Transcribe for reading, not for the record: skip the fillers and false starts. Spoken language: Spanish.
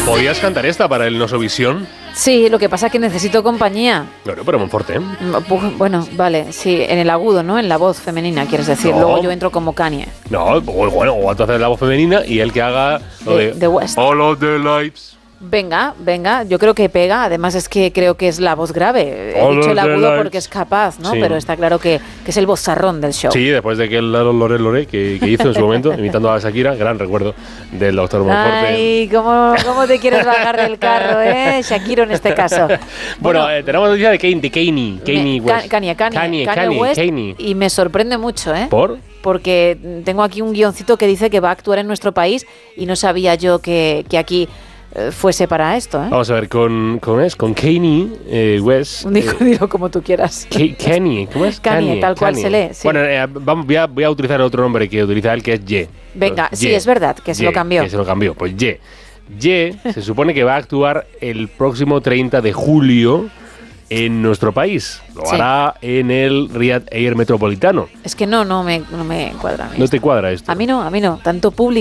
¿Podías cantar esta para el Nosovisión? Sí, lo que pasa es que necesito compañía. Claro, pero Monforte, ¿eh? Bueno, vale, sí, en el agudo, ¿no? En la voz femenina, quieres decir. No. Luego yo entro como Kanye. No, bueno, o tú haces la voz femenina y él que haga lo de West. All of the lights. Venga, yo creo que pega. Además es que creo que es la voz grave. He dicho el agudo porque es capaz, ¿no? Sí. Pero está claro que es el vozarrón del show. Sí, después de que el Lore que hizo en su momento, imitando a Shakira, gran recuerdo del doctor Monforte. Ay, ¿cómo te quieres bajar del carro, Shakira en este caso. Bueno, tenemos noticia de Kanye West. Kanye West. Y me sorprende mucho, ¿Por? Porque tengo aquí un guioncito que dice que va a actuar en nuestro país y no sabía yo que aquí fuese para esto, Vamos a ver, con Kanye West. Dilo como tú quieras. Kanye, ¿cómo es? Kanye, tal cual se lee. Sí. Bueno, voy a utilizar otro nombre que utiliza él, que es Ye. Venga, Pues, sí, es verdad, que se lo cambió. Pues Ye. Ye se supone que va a actuar el próximo 30 de julio en nuestro país. Lo hará en el Riyadh Air Metropolitano. Es que no me cuadra a mí. ¿No te cuadra esto? A mí no. Tanto público.